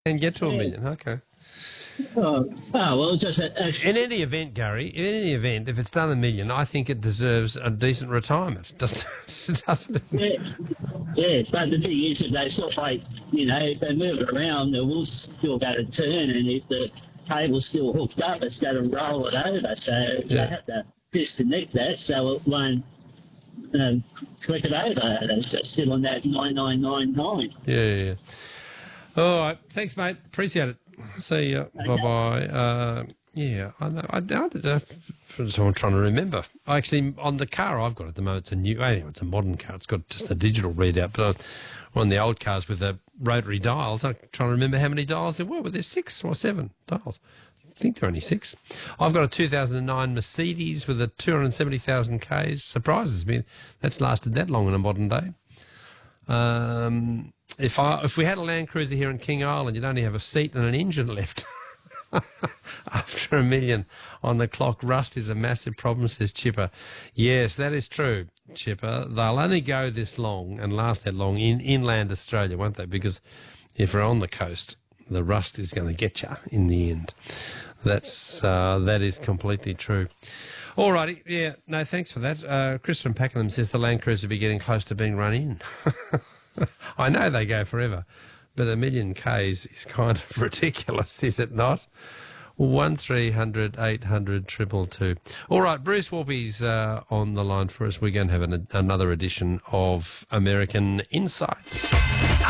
And get to a Yeah. million. Okay. Well, just In any event, Gary, if it's done a million, I think it deserves a decent retirement. Doesn't it? yeah. But the thing is that they sort of like, if they move it around, the wheel's still going to turn, and if the cable's still hooked up, it's going to roll it over. So they have to disconnect that so it won't click it over. It's just still on that 9999. Yeah. All right. Thanks, mate. Appreciate it. See ya. Okay. Bye-bye. Yeah, I know. I'm trying to remember. Actually, on the car I've got at the moment, it's a modern car. It's got just a digital readout, but on the old cars with the rotary dials, I'm trying to remember how many dials there were. Were there 6 or 7 dials? I think there are only 6. I've got a 2009 Mercedes with a 270,000 Ks. Surprises me. That's lasted that long in a modern day. If we had a Land Cruiser here in King Island, you'd only have a seat and an engine left. After a million on the clock, rust is a massive problem, says Chipper. Yes, that is true, Chipper. They'll only go this long and last that long in inland Australia, won't they? Because if we're on the coast, the rust is going to get you in the end. That is completely true. All righty, yeah, no, thanks for that. Chris from Pakenham says the Land Cruiser will be getting close to being run in. I know they go forever, but a million Ks is kind of ridiculous, is it not? 1300 800 222. All right, Bruce Warpy's on the line for us. We're going to have another edition of American Insight.